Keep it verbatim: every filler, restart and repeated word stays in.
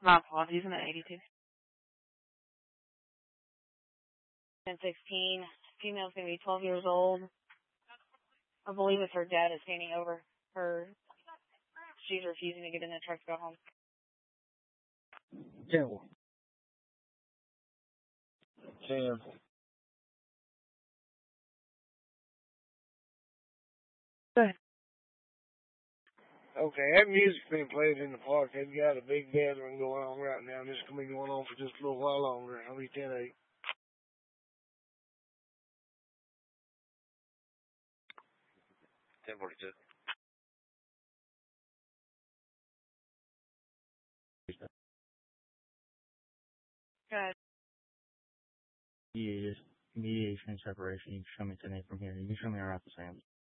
My apologies, I'm at eighty-two. ten sixteen, female's going to be twelve years old. I believe it's her dad is standing over her. She's refusing to get in the truck to go home. ten. ten. Go ahead. Okay, that music being played in the park, they've got a big gathering going on right now, and this is going to be going on for just a little while longer. I'll be ten eight. ten forty-two. Go ahead. Yeah, just mediation and separation. You can show me today from here. You can show me around the same.